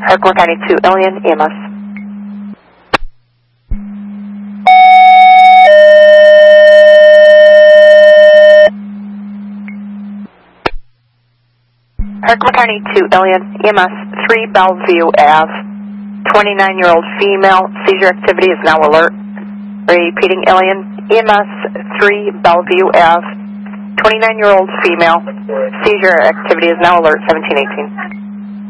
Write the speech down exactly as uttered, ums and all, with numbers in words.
Herkimer County two, Alien, E M S. Herkimer County two, Alien, E M S, three Bellevue Avenue. twenty-nine-year-old female, seizure activity is now alert. Repeating, Alien, E M S, three Bellevue Avenue. twenty-nine-year-old female, seizure activity is now alert, seventeen eighteen.